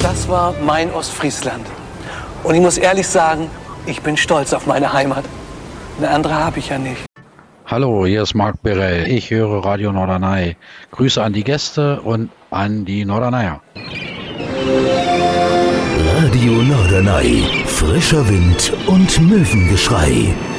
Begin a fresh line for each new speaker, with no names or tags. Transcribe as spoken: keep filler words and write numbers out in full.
Das war mein Ostfriesland. Und ich muss ehrlich sagen, ich bin stolz auf meine Heimat. Eine andere habe ich ja nicht.
Hallo, hier ist Marc Birell. Ich höre Radio Norderney. Grüße an die Gäste und an die Norderneyer.
Radio Norderney. Frischer Wind und Möwengeschrei.